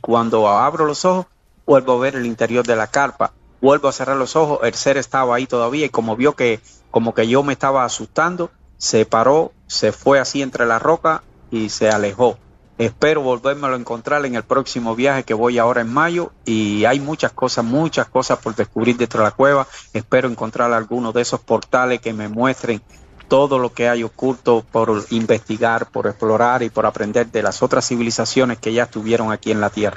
cuando abro los ojos, vuelvo a ver el interior de la carpa, vuelvo a cerrar los ojos, el ser estaba ahí todavía y como vio que como que yo me estaba asustando, se paró, se fue así entre la roca y se alejó. Espero volvérmelo a encontrar en el próximo viaje que voy ahora en mayo y hay muchas cosas por descubrir dentro de la cueva. Espero encontrar algunos de esos portales que me muestren todo lo que hay oculto por investigar, por explorar y por aprender de las otras civilizaciones que ya estuvieron aquí en la Tierra.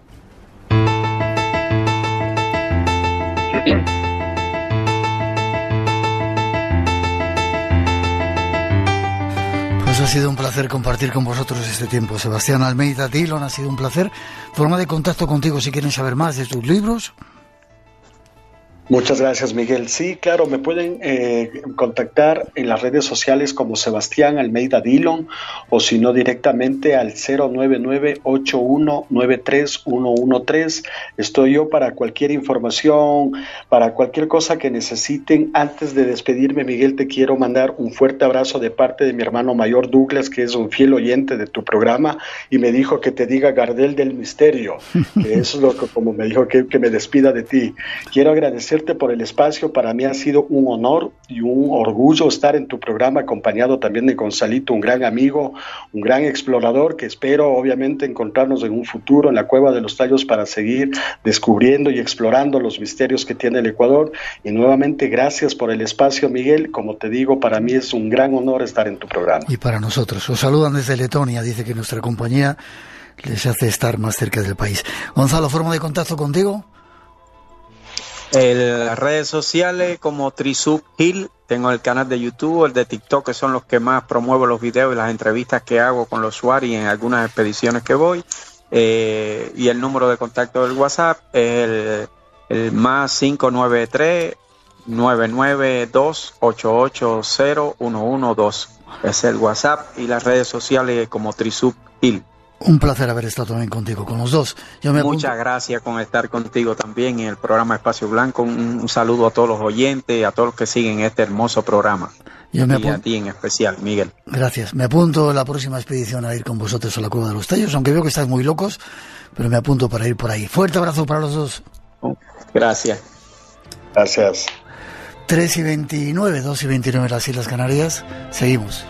Pues ha sido un placer compartir con vosotros este tiempo. Sebastián Almeida Dillon, ha sido un placer. Forma de contacto contigo si quieren saber más de tus libros. Muchas gracias, Miguel. Sí, claro, me pueden contactar en las redes sociales como Sebastián Almeida Dillon o si no directamente al 099-8193-113. Estoy yo para cualquier información, para cualquier cosa que necesiten. Antes de despedirme, Miguel, te quiero mandar un fuerte abrazo de parte de mi hermano mayor Douglas, que es un fiel oyente de tu programa y me dijo que te diga Gardel del Misterio, que eso es lo que como me dijo que me despida de ti. Quiero agradecerte por el espacio. Para mí ha sido un honor y un orgullo estar en tu programa, acompañado también de Gonzalito, un gran amigo, un gran explorador, que espero obviamente encontrarnos en un futuro en la Cueva de los Tallos para seguir descubriendo y explorando los misterios que tiene el Ecuador. Y nuevamente gracias por el espacio, Miguel. Como te digo, para mí es un gran honor estar en tu programa. Y para nosotros. Os saludan desde Letonia. Dice que nuestra compañía les hace estar más cerca del país. Gonzalo, ¿forma de contacto contigo? Las redes sociales como Trisub Hill, tengo el canal de YouTube, el de TikTok, que son los que más promuevo los videos y las entrevistas que hago con los usuarios en algunas expediciones que voy, y el número de contacto del WhatsApp es el más 593-992-880-112, es el WhatsApp, y las redes sociales como Trisub Hill. Un placer haber estado también contigo, con los dos. Muchas gracias con estar contigo también en el programa Espacio Blanco. Un saludo a todos los oyentes, a todos los que siguen este hermoso programa. Y a ti en especial, Miguel. Gracias. Me apunto a la próxima expedición a ir con vosotros a la Cueva de los Tallos, aunque veo que estáis muy locos, pero me apunto para ir por ahí. Fuerte abrazo para los dos. Gracias. Gracias. 3:29, 2:29 las Islas Canarias. Seguimos.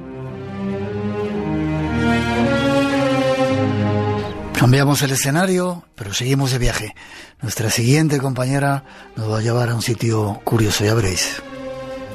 Cambiamos el escenario, pero seguimos de viaje. Nuestra siguiente compañera nos va a llevar a un sitio curioso, ya veréis.